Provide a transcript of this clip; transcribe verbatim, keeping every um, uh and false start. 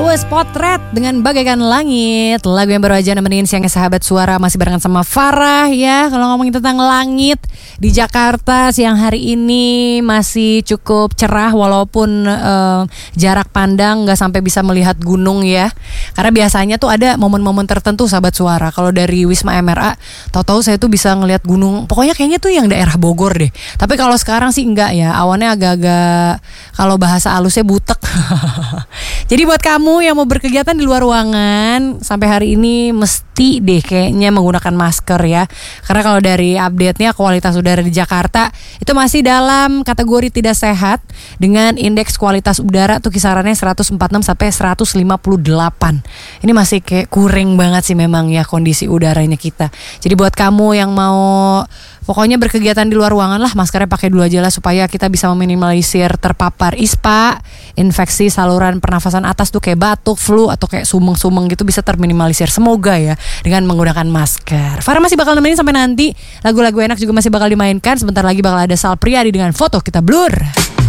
Tulus, Potret dengan Bagaikan Langit. Lagu yang baru aja nemenin siangnya sahabat suara. Masih barengan sama Farah ya. Kalau ngomongin tentang langit di Jakarta siang hari ini masih cukup cerah. Walaupun uh, jarak pandang gak sampai bisa melihat gunung ya. Karena biasanya tuh ada momen-momen tertentu sahabat suara. Kalau dari Wisma M R A, tahu-tahu saya tuh bisa ngelihat gunung. Pokoknya kayaknya tuh yang daerah Bogor deh. Tapi kalau sekarang sih enggak ya. Awannya agak-agak, kalau bahasa halusnya butek. Jadi buat kamu yang mau berkegiatan di luar ruangan, sampai hari ini mesti deh kayaknya menggunakan masker ya. Karena kalau dari update-nya kualitas udara di Jakarta itu masih dalam kategori tidak sehat dengan indeks kualitas udara tuh kisarannya seratus empat puluh enam sampai seratus lima puluh delapan. Ini masih kayak kuring banget sih memang ya kondisi udaranya kita. Jadi buat kamu yang mau pokoknya berkegiatan di luar ruangan lah, maskernya pakai dulu aja lah supaya kita bisa meminimalisir terpapar ispa, infeksi saluran pernafasan atas tuh kayak batuk, flu atau kayak sumeng-sumeng gitu bisa terminimalisir. Semoga ya dengan menggunakan masker. Farah masih bakal nemenin sampai nanti. Lagu-lagu enak juga masih bakal dimainkan. Sebentar lagi bakal ada Sal Priadi dengan Foto Kita Blur.